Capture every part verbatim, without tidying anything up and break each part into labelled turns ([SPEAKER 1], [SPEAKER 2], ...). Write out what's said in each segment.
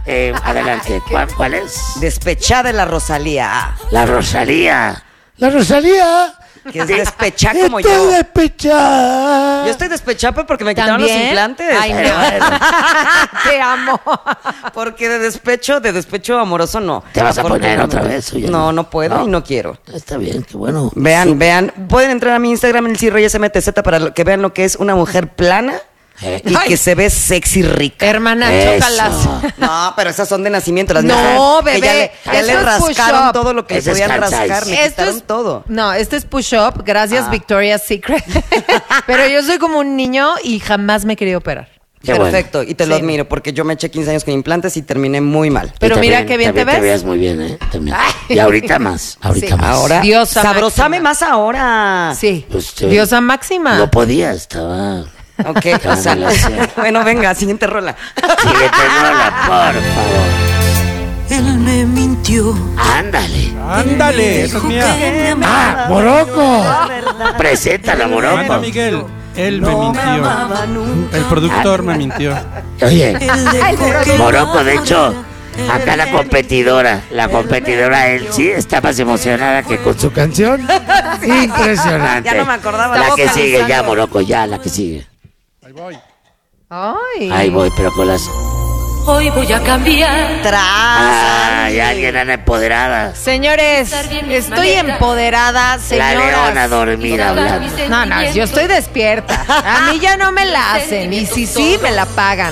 [SPEAKER 1] Eh, adelante, ¿cuál, ¿cuál es?
[SPEAKER 2] Despechada de la Rosalía.
[SPEAKER 1] La Rosalía.
[SPEAKER 3] La Rosalía.
[SPEAKER 2] Que es despechada como
[SPEAKER 3] Estoy
[SPEAKER 2] yo.
[SPEAKER 3] despechada.
[SPEAKER 2] Yo estoy despechada porque me quitaron los
[SPEAKER 4] ¿También?
[SPEAKER 2] implantes.
[SPEAKER 4] Ay, no. Te amo.
[SPEAKER 2] Porque de despecho, de despecho amoroso no.
[SPEAKER 1] ¿Te vas a poner otra vez? O ya
[SPEAKER 2] No, no puedo
[SPEAKER 1] No.
[SPEAKER 2] y no quiero.
[SPEAKER 1] Está bien, qué bueno.
[SPEAKER 2] Vean,
[SPEAKER 1] Sí.
[SPEAKER 2] vean. Pueden entrar a mi Instagram, el Reyes M T Z, para lo- que vean lo que es una mujer plana
[SPEAKER 1] Eh.
[SPEAKER 2] y
[SPEAKER 4] Ay.
[SPEAKER 2] que se ve sexy rica.
[SPEAKER 4] Hermana,
[SPEAKER 1] Eso.
[SPEAKER 4] chócalas.
[SPEAKER 2] No, pero esas son de nacimiento. Las
[SPEAKER 4] No,
[SPEAKER 2] mías, que
[SPEAKER 4] bebé,
[SPEAKER 2] ya le, ya
[SPEAKER 4] esto
[SPEAKER 2] le
[SPEAKER 4] es
[SPEAKER 2] rascaron
[SPEAKER 4] push-up.
[SPEAKER 2] todo lo que le
[SPEAKER 1] Ese es
[SPEAKER 2] podían
[SPEAKER 1] cat size.
[SPEAKER 2] rascar. Me
[SPEAKER 4] Esto
[SPEAKER 2] quitaron
[SPEAKER 4] es
[SPEAKER 2] todo.
[SPEAKER 4] No, este es push-up. Gracias,
[SPEAKER 2] Ah.
[SPEAKER 4] Victoria's Secret. Pero yo soy como un niño y jamás me he querido operar.
[SPEAKER 1] Qué bueno.
[SPEAKER 2] Perfecto, y te lo
[SPEAKER 4] Sí.
[SPEAKER 2] admiro, porque yo me eché quince años con implantes y terminé muy mal.
[SPEAKER 4] Pero
[SPEAKER 1] Y
[SPEAKER 4] mira
[SPEAKER 1] también-
[SPEAKER 4] qué bien te
[SPEAKER 1] también
[SPEAKER 4] ves.
[SPEAKER 1] te ves muy bien, ¿eh? También.
[SPEAKER 4] Ay.
[SPEAKER 1] Y ahorita más, ahorita
[SPEAKER 4] Sí.
[SPEAKER 1] más.
[SPEAKER 2] Ahora,
[SPEAKER 4] Diosa
[SPEAKER 2] sabrosame
[SPEAKER 4] máxima.
[SPEAKER 2] más ahora.
[SPEAKER 4] Sí.
[SPEAKER 1] Pues, sí.
[SPEAKER 4] Diosa máxima.
[SPEAKER 1] No podía, estaba...
[SPEAKER 2] Ok,
[SPEAKER 1] Acá
[SPEAKER 2] o sea,
[SPEAKER 1] me la hacía.
[SPEAKER 2] bueno, venga, siguiente rola.
[SPEAKER 1] Síguete, Lola, por favor.
[SPEAKER 5] Él me mintió.
[SPEAKER 1] Ándale.
[SPEAKER 3] Ándale, esa es mía. Ah, Morocco.
[SPEAKER 1] Preséntala,
[SPEAKER 6] Bueno,
[SPEAKER 1] Morocco.
[SPEAKER 6] Miguel, él me mintió. El productor me mintió.
[SPEAKER 1] Oye,
[SPEAKER 5] Él dejó que
[SPEAKER 1] Morocco, de hecho, acá la competidora, la competidora, él sí está más emocionada que con su canción. Impresionante.
[SPEAKER 2] Ya no me acordaba.
[SPEAKER 1] La
[SPEAKER 2] Está
[SPEAKER 1] que sigue,
[SPEAKER 4] vocalizando.
[SPEAKER 1] ya, Morocco, ya, la que sigue.
[SPEAKER 3] Ahí voy.
[SPEAKER 4] Ay.
[SPEAKER 1] Ahí voy, pero con las...
[SPEAKER 5] hoy voy a cambiar.
[SPEAKER 2] Tras.
[SPEAKER 1] Ay, alguien anda empoderada.
[SPEAKER 4] Señores, estoy empoderada,
[SPEAKER 1] La
[SPEAKER 4] señoras.
[SPEAKER 1] leona dormida hablando.
[SPEAKER 4] No, no, yo estoy despierta. A mí ya no me la hacen. Y si sí, me la pagan.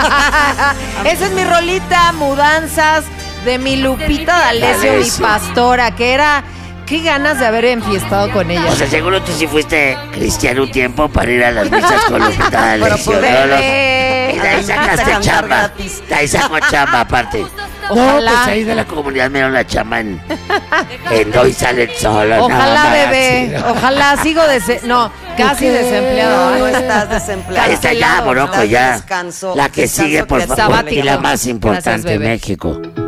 [SPEAKER 4] Esa es mi rolita, Mudanzas, de mi Lupita D'Alessio, mi
[SPEAKER 1] D'Alessio.
[SPEAKER 4] pastora, que era... Qué ganas de haber enfiestado con ella.
[SPEAKER 1] O sea, seguro tú sí fuiste cristiano un tiempo para ir a las misas con los
[SPEAKER 2] Pero
[SPEAKER 1] D'Alessio,
[SPEAKER 2] pues,
[SPEAKER 1] ¿no?
[SPEAKER 4] bebé.
[SPEAKER 1] Y de ahí sacaste
[SPEAKER 2] Cantar
[SPEAKER 1] chamba.
[SPEAKER 2] gratis.
[SPEAKER 1] De ahí sacó chamba aparte. No,
[SPEAKER 4] Ojalá.
[SPEAKER 1] pues ahí de la comunidad me dieron la chamba en, en Hoy Sale el Sol. nada
[SPEAKER 4] Ojalá,
[SPEAKER 1] más,
[SPEAKER 4] bebé.
[SPEAKER 1] sí, ¿no?
[SPEAKER 4] Ojalá, sigo dese... No, casi desempleado.
[SPEAKER 2] No estás desempleado.
[SPEAKER 1] Ahí está ya,
[SPEAKER 4] Cancelado.
[SPEAKER 1] Morocco,
[SPEAKER 2] Estás de
[SPEAKER 1] ya.
[SPEAKER 2] descanso,
[SPEAKER 1] La que
[SPEAKER 2] descanso
[SPEAKER 1] sigue, por favor.
[SPEAKER 4] Sabático.
[SPEAKER 1] Y la más
[SPEAKER 4] Gracias,
[SPEAKER 1] importante,
[SPEAKER 4] bebé.
[SPEAKER 1] México.